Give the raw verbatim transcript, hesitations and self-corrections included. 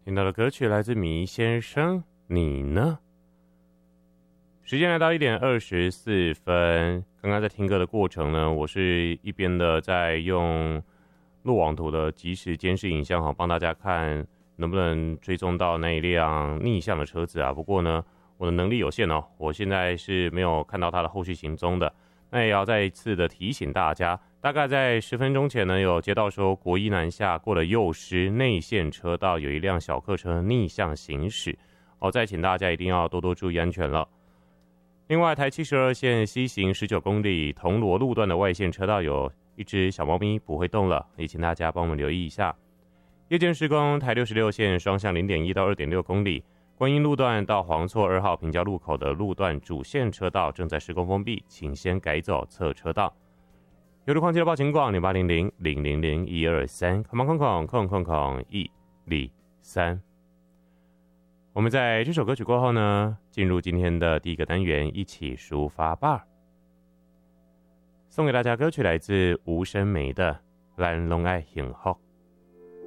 听到的歌曲来自米先生，你呢？时间来到一点二十四分。刚刚在听歌的过程呢，我是一边的在用路网图的即时监视影像，好帮大家看能不能追踪到那一辆逆向的车子啊。不过呢，我的能力有限哦，我现在是没有看到它的后续行踪的。那也要再一次的提醒大家，大概在十分钟前呢，有接到说国一南下过了右师内线车道有一辆小客车逆向行驶，哦，再请大家一定要多多注意安全了。另外，台七十二线西行十九公里铜锣路段的外线车道有一只小猫咪不会动了，也请大家帮我们留意一下。夜间施工，台六十六线双向 零点一 到 二点六 公里。观音路段到黄厝二号平交路口的路段主线车道正在施工封闭，请先改走侧车道。有路况记录报警广零八零零零零零一二三，空空空空空空一零三。我们在这首歌曲过后呢，进入今天的第一个单元，一起抒发吧。送给大家歌曲来自吴声梅的《咱拢爱幸福》。